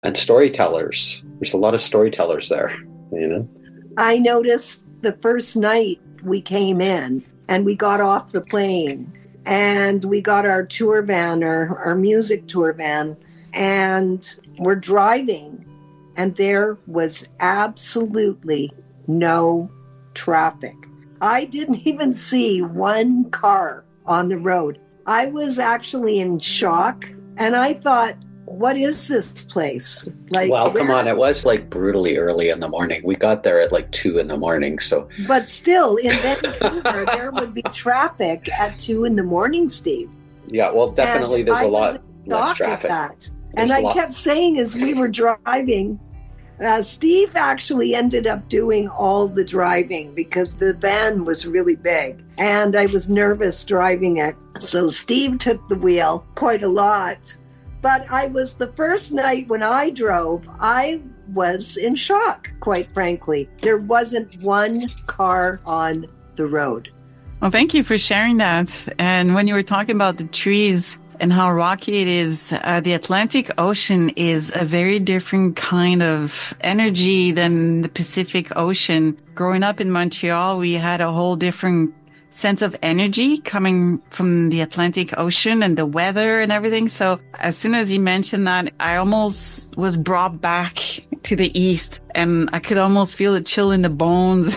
And storytellers. There's a lot of storytellers there, you know. I noticed the first night we came in and we got off the plane and we got our tour van, our music tour van, and we're driving and there was absolutely no traffic. I didn't even see one car on the road. I was actually in shock and I thought, what is this place? Well, come on. It was like brutally early in the morning. We got there at like 2 a.m. So, but still in Vancouver, there would be traffic at 2 a.m, Steve. Yeah, well, definitely there's a lot less traffic. And I kept saying as we were driving, Steve actually ended up doing all the driving because the van was really big and I was nervous driving it. So Steve took the wheel quite a lot. But I was the first night when I drove, I was in shock, quite frankly. There wasn't one car on the road. Well, thank you for sharing that. And when you were talking about the trees and how rocky it is, the Atlantic Ocean is a very different kind of energy than the Pacific Ocean. Growing up in Montreal, we had a whole different sense of energy coming from the Atlantic Ocean and the weather and everything. So as soon as you mentioned that, I almost was brought back to the east and I could almost feel the chill in the bones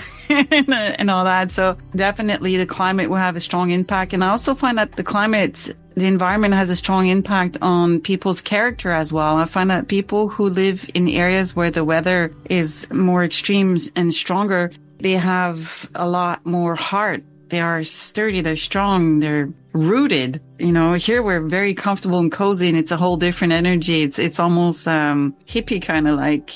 and all that. So definitely the climate will have a strong impact. And I also find that the environment has a strong impact on people's character as well. I find that people who live in areas where the weather is more extreme and stronger, they have a lot more heart. They are sturdy, they're strong, they're rooted. You know, here we're very comfortable and cozy and it's a whole different energy. It's almost hippie kind of like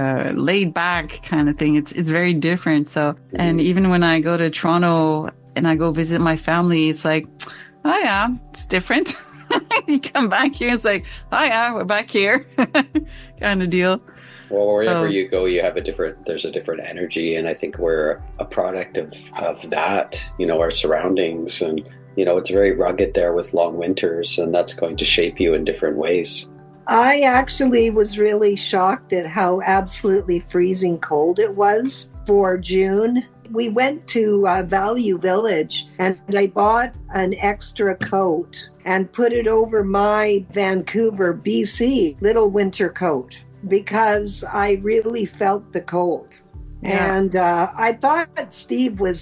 laid back kind of thing. It's very different. So, and even when I go to Toronto and I go visit my family, it's like, oh yeah, it's different. You come back here, it's like, oh yeah, we're back here kind of deal. Well, wherever you go, there's a different energy. And I think we're a product of that, you know, our surroundings. And, you know, it's very rugged there with long winters, and that's going to shape you in different ways. I actually was really shocked at how absolutely freezing cold it was for June. We went to Value Village and I bought an extra coat and put it over my Vancouver, BC, little winter coat, because I really felt the cold. Yeah. And I thought Steve was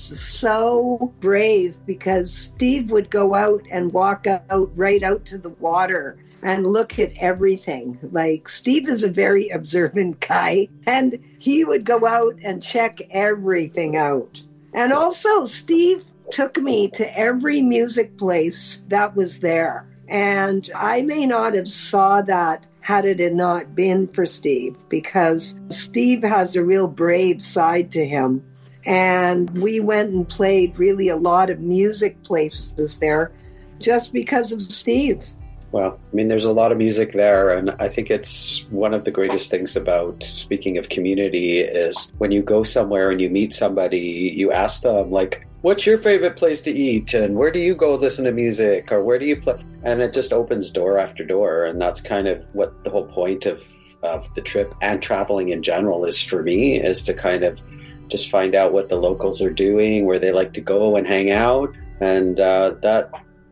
so brave because Steve would go out and walk out right out to the water and look at everything. Like, Steve is a very observant guy, and he would go out and check everything out. And also, Steve took me to every music place that was there. And I may not have saw that had it not been for Steve, because Steve has a real brave side to him. And we went and played really a lot of music places there just because of Steve. Well, I mean, there's a lot of music there, and I think it's one of the greatest things about, speaking of community, is when you go somewhere and you meet somebody, you ask them, like, what's your favorite place to eat? And where do you go listen to music? Or where do you play? And it just opens door after door. And that's kind of what the whole point of the trip and traveling in general is for me, is to kind of just find out what the locals are doing, where they like to go and hang out. And that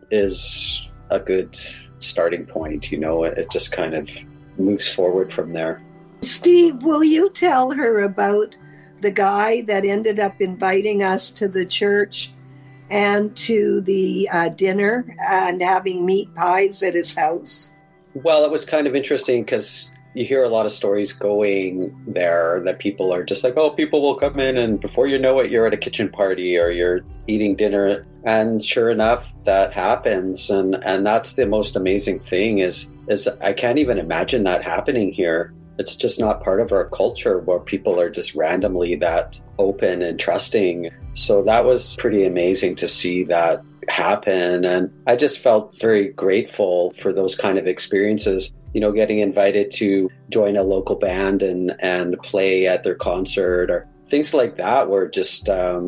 is a good starting point. You know, it just kind of moves forward from there. Steve, will you tell her about the guy that ended up inviting us to the church and to the dinner and having meat pies at his house? Well, it was kind of interesting because you hear a lot of stories going there that people are just like, oh, people will come in and before you know it, you're at a kitchen party or you're eating dinner. And sure enough, that happens. And that's the most amazing thing is I can't even imagine that happening here. It's just not part of our culture where people are just randomly that open and trusting. So that was pretty amazing to see that happen. And I just felt very grateful for those kind of experiences. You know, getting invited to join a local band and play at their concert or things like that were just,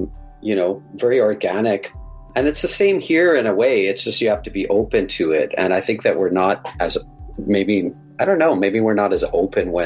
very organic. And it's the same here in a way. It's just you have to be open to it. And I think that we're not, as maybe I don't know, maybe we're not as open when